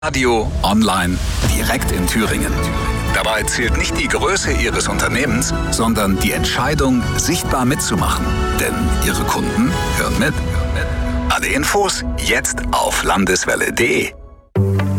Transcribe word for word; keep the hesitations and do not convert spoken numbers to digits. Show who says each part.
Speaker 1: Radio, online, direkt in Thüringen. Dabei zählt nicht die Größe Ihres Unternehmens, sondern die Entscheidung, sichtbar mitzumachen. Denn Ihre Kunden hören mit. Alle Infos jetzt auf landeswelle punkt de.